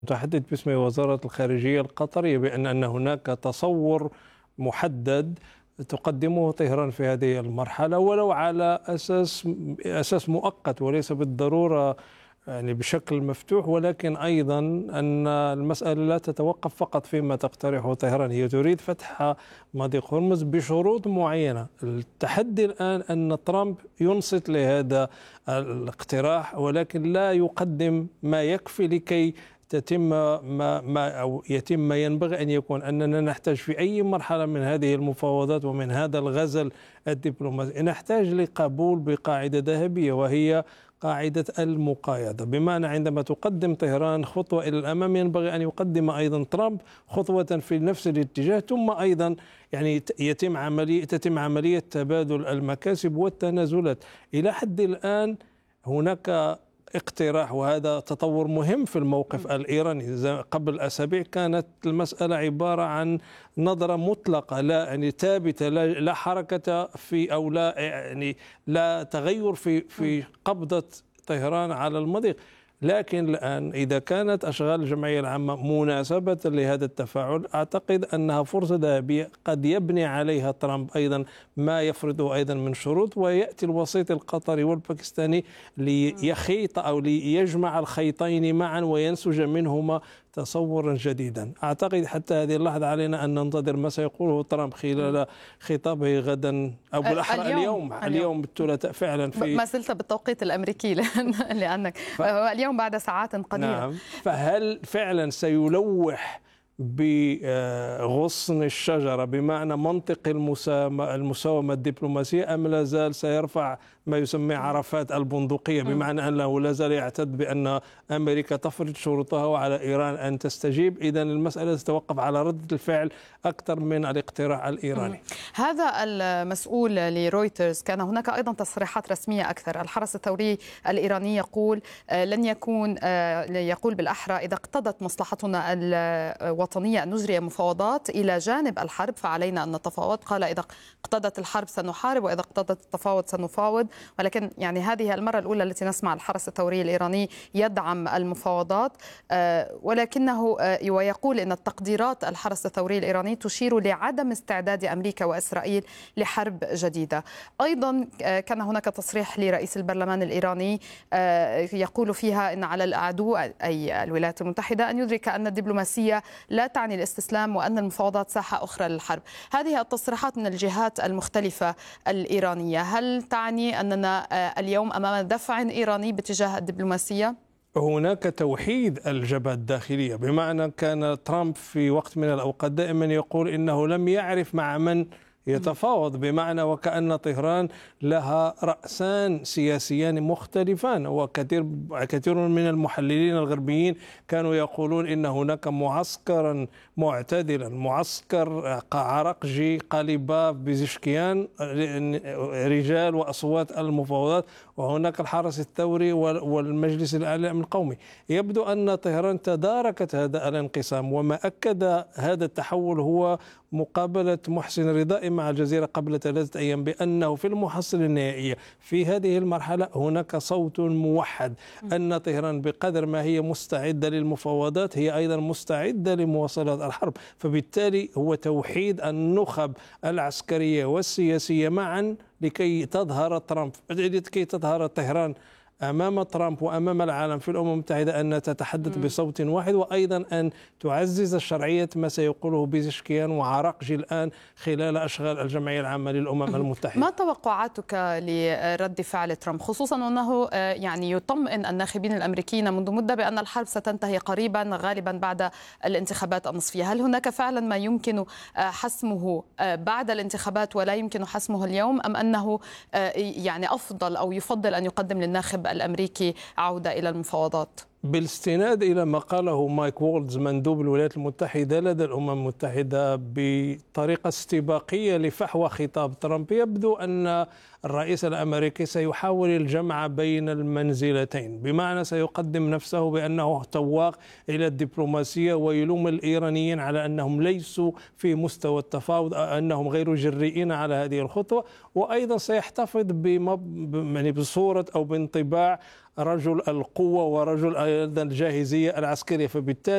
متحدث باسم وزارة الخارجية القطرية بأن هناك تصور محدد تقدمه طهران في هذه المرحلة، ولو على أساس مؤقت وليس بالضرورة يعني بشكل مفتوح، ولكن أيضا أن المسألة لا تتوقف فقط فيما تقترحه طهران. هي تريد فتح مضيق هرمز بشروط معينة. التحدي الآن أن ترامب ينصت لهذا الاقتراح، ولكن لا يقدم ما يكفي لكي تتم يتم ما ينبغي أن يكون. أننا نحتاج في أي مرحلة من هذه المفاوضات ومن هذا الغزل الدبلوماسي نحتاج لقبول بقاعدة ذهبية، وهي قاعدة المقايضة. بمعنى عندما تقدم طهران خطوة إلى الأمام ينبغي أن يقدم أيضا ترامب خطوة في نفس الاتجاه، ثم أيضا يعني تتم عملية تبادل المكاسب والتنازلات. إلى حد الآن هناك اقتراح، وهذا تطور مهم في الموقف الإيراني. قبل أسابيع كانت المسألة عبارة عن نظرة مطلقة، لا يعني ثابتة، لا حركة في أو لا يعني لا تغير في قبضة طهران على المضيق. لكن الآن إذا كانت أشغال الجمعية العامة مناسبة لهذا التفاعل، أعتقد أنها فرصة ذهبية قد يبني عليها ترامب أيضا ما يفرضه أيضا من شروط، ويأتي الوسيط القطري والباكستاني ليخيط أو ليجمع الخيطين معا وينسج منهما تصورا جديدا. أعتقد حتى هذه اللحظة علينا أن ننتظر ما سيقوله ترامب خلال خطابه غدا أو بالأحرى اليوم الثلاثاء فعلا. ما زلت بالتوقيت الأمريكي لأنك اليوم بعد ساعات قليلة. نعم. فهل فعلا سيلوح بغصن الشجرة بمعنى منطق المساومة الدبلوماسية، أم لا زال سيرفع ما يسمى عرفات البندقية، بمعنى أنه لا زال يعتد بأن أمريكا تفرض شروطها وعلى إيران أن تستجيب؟ إذن المسألة تتوقف على ردة الفعل أكثر من الاقتراح الإيراني. هذا المسؤول لرويترز كان هناك أيضا تصريحات رسمية أكثر. الحرس الثوري الإيراني يقول لن يكون يقول بالأحرى إذا اقتضت مصلحتنا الوطنية أن نجري مفاوضات إلى جانب الحرب فعلينا أن نتفاوض. قال إذا اقتضت الحرب سنحارب وإذا اقتضت التفاوض سنفاوض. ولكن يعني هذه المرة الأولى التي نسمع الحرس الثوري الإيراني يدعم المفاوضات، ولكنه ويقول إن التقديرات الحرس الثوري الإيراني تشير لعدم استعداد أمريكا وإسرائيل لحرب جديدة. أيضا كان هناك تصريح لرئيس البرلمان الإيراني يقول فيها إن على العدو أي الولايات المتحدة أن يدرك أن الدبلوماسية لا تعني الاستسلام وأن المفاوضات ساحة أخرى للحرب. هذه التصريحات من الجهات المختلفة الإيرانية هل تعني أننا اليوم أمام دفع إيراني باتجاه الدبلوماسية؟ هناك توحيد الجبهة الداخلية، بمعنى كان ترامب في وقت من الأوقات دائما يقول إنه لم يعرف مع من يتفاوض، بمعنى وكأن طهران لها رأسان سياسيان مختلفان. وكثير من المحللين الغربيين كانوا يقولون إن هناك معسكرا معتدلا، معسكر عرقجي قليباف بزشكيان رجال وأصوات المفاوضات، وهناك الحرس الثوري والمجلس الأعلى القومي. يبدو أن طهران تداركت هذا الانقسام، وما أكد هذا التحول هو مقابلة محسن رضائي مع الجزيرة قبل 3 أيام بأنه في المحصلة النهائية في هذه المرحلة هناك صوت موحد أن طهران بقدر ما هي مستعدة للمفاوضات هي أيضا مستعدة لمواصلة الحرب. فبالتالي هو توحيد النخب العسكرية والسياسية معا لكي تظهر طهران أمام ترامب وأمام العالم في الأمم المتحدة أن تتحدث بصوت واحد، وأيضا أن تعزز شرعية ما سيقوله بيزشكيان وعراقجي الآن خلال أشغال الجمعية العامة للأمم المتحدة. ما توقعاتك لرد فعل ترامب، خصوصا أنه يعني يطمئن الناخبين الأمريكيين منذ مدة بأن الحرب ستنتهي قريبا غالبا بعد الانتخابات النصفية؟ هل هناك فعلا ما يمكن حسمه بعد الانتخابات ولا يمكن حسمه اليوم، أم أنه يعني أفضل أو يفضل أن يقدم للناخب الأمريكي عودة إلى المفاوضات؟ بالاستناد إلى ما قاله مايك وولدز مندوب الولايات المتحدة لدى الأمم المتحدة بطريقة استباقية لفحوى خطاب ترامب، يبدو أن الرئيس الأمريكي سيحاول الجمع بين المنزلتين، بمعنى سيقدم نفسه بأنه تواق إلى الدبلوماسية ويلوم الإيرانيين على أنهم ليسوا في مستوى التفاوض، أنهم غير جريئين على هذه الخطوة، وأيضا سيحتفظ بصورة أو بانطباع رجل القوة ورجل الجاهزية العسكرية. فبالتالي